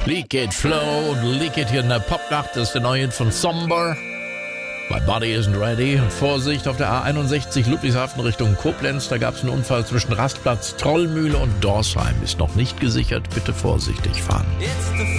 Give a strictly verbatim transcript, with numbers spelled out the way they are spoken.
Leak It Flow und Leak It hier in der Popnacht. Das ist der neue Hit von Somber. My Body Isn't Ready. Vorsicht auf der A einundsechzig Ludwigshafen Richtung Koblenz. Da gab es einen Unfall zwischen Rastplatz Trollmühle und Dorsheim. Ist noch nicht gesichert. Bitte vorsichtig fahren. It's the